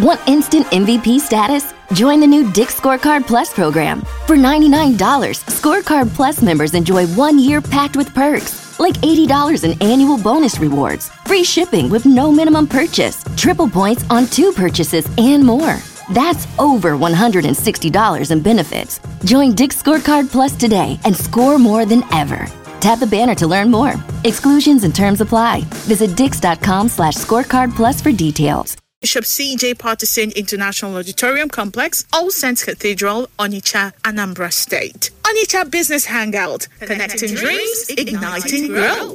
Want instant MVP status? Join the new Dick's Scorecard Plus program. For $99, Scorecard Plus members enjoy 1 year packed with perks, like $80 in annual bonus rewards, free shipping with no minimum purchase, triple points on 2 purchases, and more. That's over $160 in benefits. Join Dick's Scorecard Plus today and score more than ever. Tap the banner to learn more. Exclusions and terms apply. Visit dix.com/scorecard plus for details. Bishop C.J. Patterson International Auditorium Complex, All Saints Cathedral, Onitsha, Anambra State. Onitsha Business Hangout, connecting dreams, igniting growth.